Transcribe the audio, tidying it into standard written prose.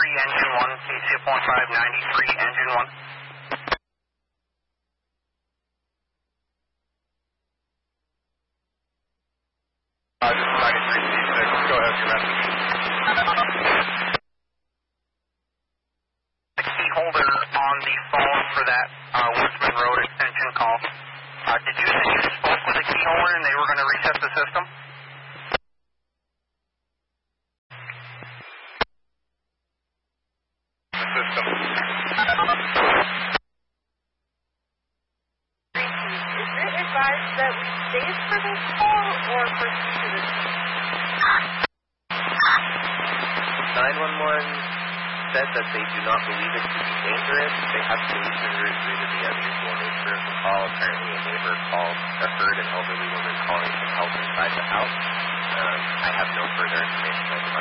engine 1, KCF 1593, engine 1. This is 93C6. Go ahead, your message. The key holder on the phone for that Woodsman Road extension call. Did you say you spoke with the key holder and they were going to reset the system? The system. Is it advised that we stay for this call or proceed to this call? 911 said that they do not believe it to be dangerous. They have solutions due to the unusual nature of the call. Apparently a neighbor heard an elderly woman calling for help inside the house. I have no further information.